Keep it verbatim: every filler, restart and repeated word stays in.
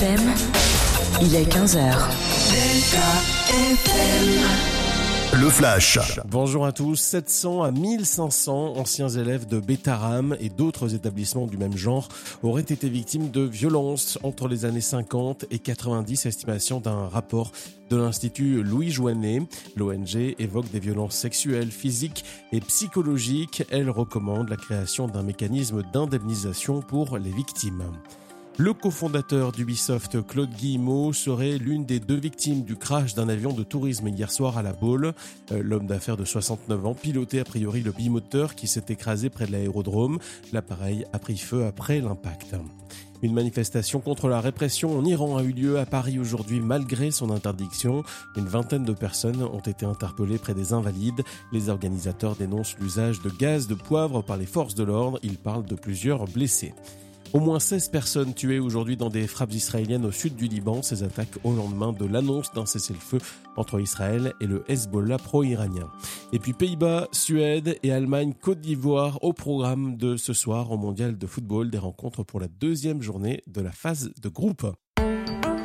F M, il est quinze heures. Le Flash. Bonjour à tous. sept cents à mille cinq cents anciens élèves de Betaram et d'autres établissements du même genre auraient été victimes de violences entre les années cinquante et quatre-vingt-dix, estimation d'un rapport de l'Institut Louis Joannet. L'O N G évoque des violences sexuelles, physiques et psychologiques. Elle recommande la création d'un mécanisme d'indemnisation pour les victimes. Le cofondateur d'Ubisoft, Claude Guillemot, serait l'une des deux victimes du crash d'un avion de tourisme hier soir à La Baule. Euh, l'homme d'affaires de soixante-neuf ans pilotait a priori le bimoteur qui s'est écrasé près de l'aérodrome. L'appareil a pris feu après l'impact. Une manifestation contre la répression en Iran a eu lieu à Paris aujourd'hui malgré son interdiction. Une vingtaine de personnes ont été interpellées près des Invalides. Les organisateurs dénoncent l'usage de gaz de poivre par les forces de l'ordre. Ils parlent de plusieurs blessés. Au moins seize personnes tuées aujourd'hui dans des frappes israéliennes au sud du Liban. Ces attaques au lendemain de l'annonce d'un cessez-le-feu entre Israël et le Hezbollah pro-iranien. Et puis Pays-Bas, Suède et Allemagne, Côte d'Ivoire au programme de ce soir au mondial de football. Des rencontres pour la deuxième journée de la phase de groupe.